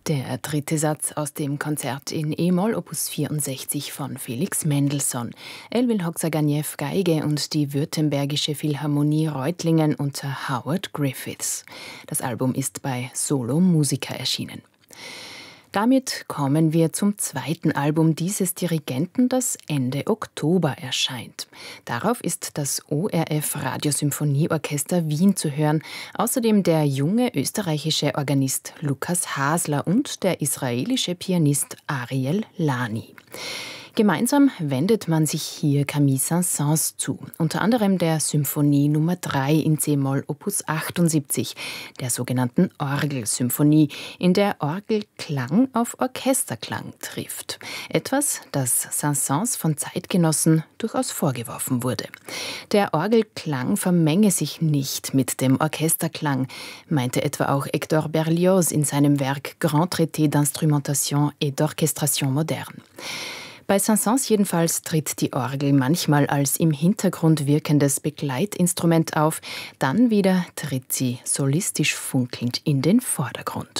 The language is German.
Der dritte Satz aus dem Konzert in E-Moll Opus 64 von Felix Mendelssohn. Elwin Hoxha-Ganiew Geige und die Württembergische Philharmonie Reutlingen unter Howard Griffiths. Das Album ist bei Solo Musica erschienen. Damit kommen wir zum zweiten Album dieses Dirigenten, das Ende Oktober erscheint. Darauf ist das ORF Radiosymphonieorchester Wien zu hören, außerdem der junge österreichische Organist Lukas Hasler und der israelische Pianist Ariel Lani. Gemeinsam wendet man sich hier Camille Saint-Saëns zu, unter anderem der Symphonie Nummer 3 in C-Moll Opus 78, der sogenannten Orgelsymphonie, in der Orgelklang auf Orchesterklang trifft. Etwas, das Saint-Saëns von Zeitgenossen durchaus vorgeworfen wurde. Der Orgelklang vermenge sich nicht mit dem Orchesterklang, meinte etwa auch Hector Berlioz in seinem Werk Grand Traité d'Instrumentation et d'Orchestration moderne. Bei Saint-Saëns jedenfalls tritt die Orgel manchmal als im Hintergrund wirkendes Begleitinstrument auf, dann wieder tritt sie solistisch funkelnd in den Vordergrund.